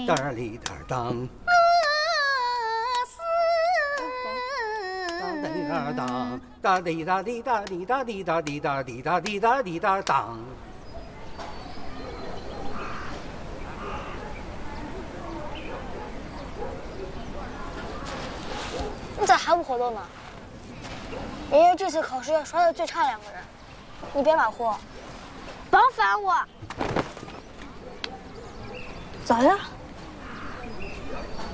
哒哩哒当。当哒滴哒滴哒滴哒滴哒滴哒滴哒滴哒滴哒当。 你咋还不活动呢？爷爷这次考试刷的最差2个人，你别马虎， 甭烦我。 咋了？